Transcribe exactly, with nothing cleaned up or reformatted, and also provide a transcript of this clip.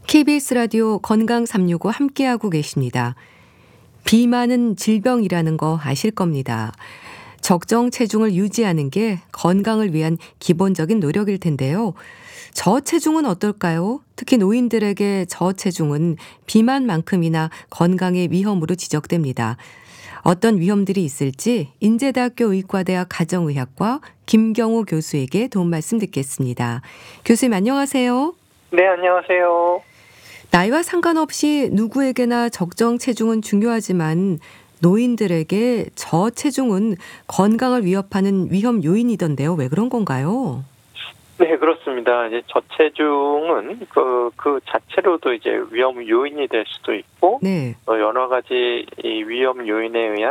케이비에스 라디오 건강 삼육오 함께하고 계십니다. 비만은 질병이라는 거 아실 겁니다. 적정 체중을 유지하는 게 건강을 위한 기본적인 노력일 텐데요. 저체중은 어떨까요? 특히 노인들에게 저체중은 비만만큼이나 건강의 위험으로 지적됩니다. 어떤 위험들이 있을지 인제대학교 의과대학 가정의학과 김경호 교수에게 도움 말씀 듣겠습니다. 교수님 안녕하세요. 네, 안녕하세요. 나이와 상관없이 누구에게나 적정 체중은 중요하지만 노인들에게 저체중은 건강을 위협하는 위험 요인이던데요. 왜 그런 건가요? 네, 그렇습니다. 이제 저체중은 그, 그 자체로도 이제 위험 요인이 될 수도 있고, 네. 또 여러 가지 이 위험 요인에 의한